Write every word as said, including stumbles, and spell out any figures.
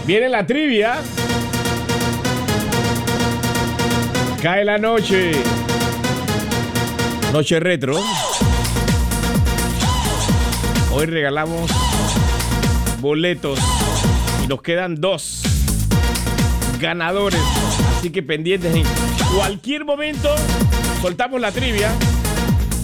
Viene la trivia. Cae la noche. Noche retro. Hoy regalamos boletos y nos quedan dos ganadores. Así que pendientes, en cualquier momento soltamos la trivia.